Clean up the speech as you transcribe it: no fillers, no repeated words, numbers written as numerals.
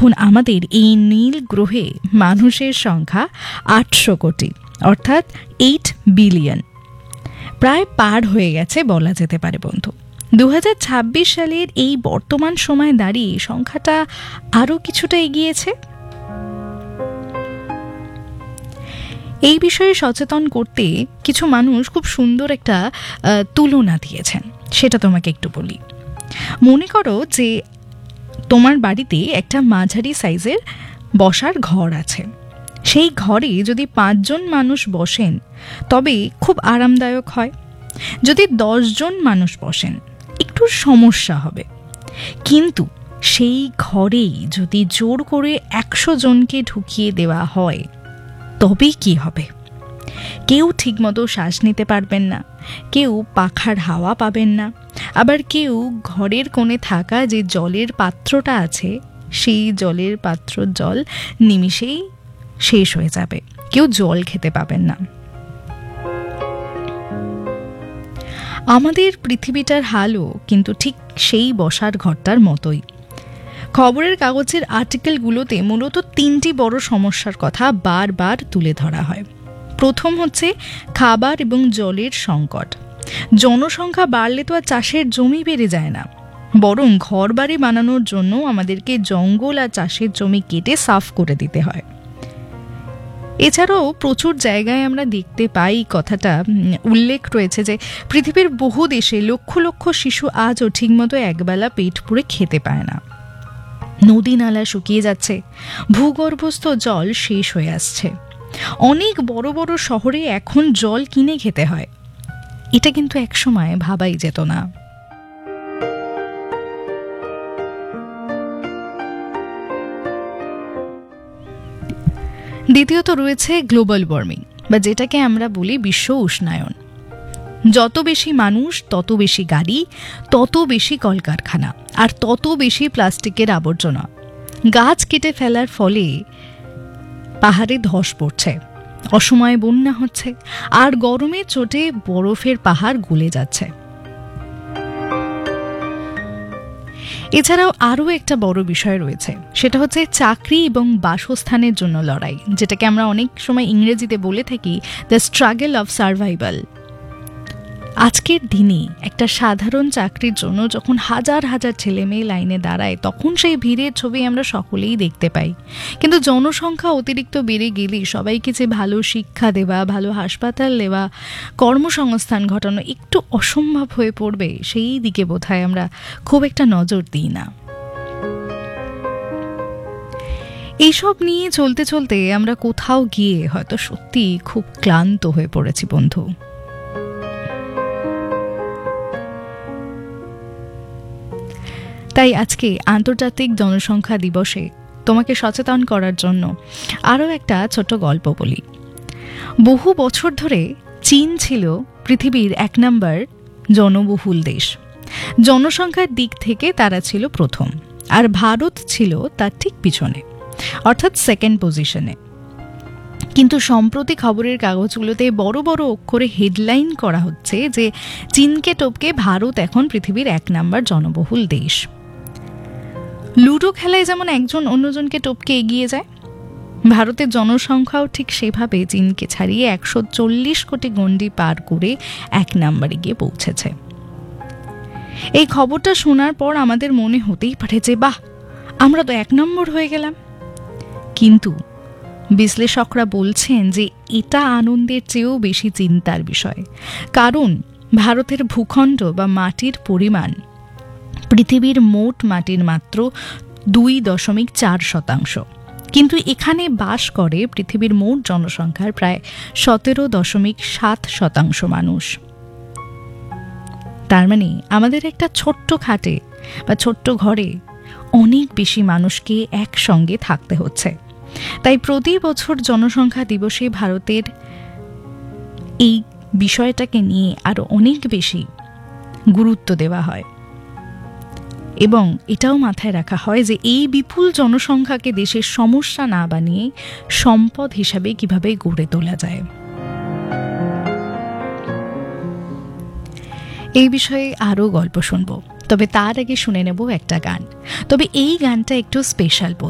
এখন আমাদের এই নীল গ্রহে মানুষের সংখ্যা 800 কোটি, অর্থাৎ 8 বিলিয়ন, প্রায় পার হয়ে গেছে বলা যেতে পারে বন্ধু। 2026 সালের এই বর্তমান সময় দাঁড়িয়ে সংখ্যাটা আরও কিছুটা এগিয়েছে। এই বিষয়ে সচেতন করতে কিছু মানুষ খুব সুন্দর একটা তুলনা দিয়েছেন, সেটা তোমাকে একটু বলি। মনে করো যে তোমার বাড়িতে একটা মাঝারি সাইজের বসার ঘর আছে। সেই ঘরে যদি 5 জন মানুষ বসেন তবে খুব আরামদায়ক হয়। যদি 10 জন মানুষ বসেন একটু সমস্যা হবে। কিন্তু সেই ঘরেই যদি জোর করে 100 জনকে ঢুকিয়ে দেওয়া হয় তবে কি হবে? কেউ ঠিকমতো শ্বাস নিতে পারবেন না, কেউ পাখার হাওয়া পাবেন না, আবার কেউ ঘরের কোণে থাকা যে জলের পাত্রটা আছে সেই জলের পাত্রর জল নিমিষেই শেষ হয়ে যাবে, কেউ জল খেতে পাবেন না। আমাদের পৃথিবীটার হালও কিন্তু ঠিক সেই বসার ঘরটার মতোই। খবরের কাগজের আর্টিকেলগুলোতে মূলত 3টি বড় সমস্যার কথা বারবার তুলে ধরা হয়। প্রথম হচ্ছে খাবার এবং জলের সংকট। জনসংখ্যা বাড়লে তো আর চাষের জমি বেড়ে যায় না, বরং ঘর বাড়ি বানানোর জন্য আমাদেরকে জঙ্গল আর চাষের জমি কেটে সাফ করে দিতে হয়। এছাড়াও প্রচুর জায়গায় আমরা দেখতে পাই, কথাটা উল্লেখ রয়েছে যে পৃথিবীর বহু দেশে লক্ষ লক্ষ শিশু আজও ঠিকমতো একবেলা পেট পুরে খেতে পায় না। নদী নালা শুকিয়ে যাচ্ছে, ভূগর্ভস্থ জল শেষ হয়ে আসছে। অনেক বড় বড় শহরে এখন জল কিনে খেতে হয়। এটা কিন্তু একসময় ভাবাই যেত না। দ্বিতীয়ত রয়েছে গ্লোবাল ওয়ার্মিং, বা যেটাকে আমরা বলি বিশ্ব উষ্ণায়ন। যত বেশি মানুষ তত বেশি গাড়ি, তত বেশি কলকারখানা, আর তত বেশি প্লাস্টিকের আবর্জনা। গাছ কেটে ফেলার ফলে পাহাড়ে ধস পড়ছে, অসময়ে বন্যা হচ্ছে, আর গরমের চোটে বরফের পাহাড় গলে যাচ্ছে। এছাড়াও আরও একটা বড় বিষয় রয়েছে, সেটা হচ্ছে চাকরি এবং বাসস্থানের জন্য লড়াই, যেটাকে আমরা অনেক সময় ইংরেজিতে বলে থাকি দ্য স্ট্রাগল অফ সার্ভাইভাল। আজকের দিনে একটা সাধারণ চাকরির জন্য যখন হাজার হাজার ছেলে মেয়ে লাইনে দাঁড়ায়, তখন সেই ভিড়ের ছবি আমরা সকলেই দেখতে পাই। কিন্তু জনসংখ্যা অতিরিক্ত বেড়ে গেলে সবাইকে যে ভালো শিক্ষা দেওয়া, ভালো হাসপাতাল দেওয়া, কর্মসংস্থান ঘটানো একটু অসম্ভব হয়ে পড়বে, সেই দিকে বোধহয় আমরা খুব একটা নজর দিই না। এইসব নিয়ে চলতে চলতে আমরা কোথাও গিয়ে হয়তো সত্যি খুব ক্লান্ত হয়ে পড়েছি বন্ধু। তাই আজকে আন্তর্জাতিক জনসংখ্যা দিবসে তোমাকে সচেতন করার জন্য আরও একটা ছোট্ট গল্প বলি। বহু বছর ধরে চীন ছিল পৃথিবীর 1 নম্বর জনবহুল দেশ। জনসংখ্যার দিক থেকে তারা ছিল প্রথম, আর ভারত ছিল তার ঠিক পিছনে, অর্থাৎ সেকেন্ড পজিশনে। কিন্তু সম্প্রতি খবরের কাগজগুলোতে বড় বড় অক্ষরে হেডলাইন করা হচ্ছে যে চীনকে টপকে ভারত এখন পৃথিবীর 1 নম্বর জনবহুল দেশ। লুডো খেলায় যেমন একজন অন্যজনকে টপকে এগিয়ে যায়, ভারতের জনসংখ্যাও ঠিক সেভাবে চীনকে ছাড়িয়ে 140 কোটি গণ্ডি পার করে 1 নম্বরে গিয়ে পৌঁছেছে। এই খবরটা শোনার পর আমাদের মনে হতেই পারে যে বাহ, আমরা তো 1 নম্বর হয়ে গেলাম। কিন্তু বিশ্লেষকরা বলছেন যে এটা আনন্দের চেয়েও বেশি চিন্তার বিষয়, কারণ ভারতের ভূখণ্ড বা মাটির পরিমাণ পৃথিবীর মোট মাটির মাত্র 2.4%, কিন্তু এখানে বাস করে পৃথিবীর মোট জনসংখ্যার প্রায় 17.7% মানুষ। তার মানে আমাদের একটা ছোট্ট খাটে বা ছোট্ট ঘরে অনেক বেশি মানুষকে একসঙ্গে থাকতে হচ্ছে। তাই প্রতি বছর জনসংখ্যা দিবসে ভারতের এই বিষয়টাকে নিয়ে আরো অনেক বেশি গুরুত্ব দেওয়া হয়, এবং এটাও মাথায় রাখা হয় যে এই বিপুল জনসংখ্যাকে দেশের সমস্যা না বানিয়ে সম্পদ হিসাবে কিভাবে গড়ে তোলা যায়। এই বিষয়ে আরও গল্প শুনবো, তবে তার আগে শুনে নেব একটা গান। তবে এই গানটা একটু স্পেশাল।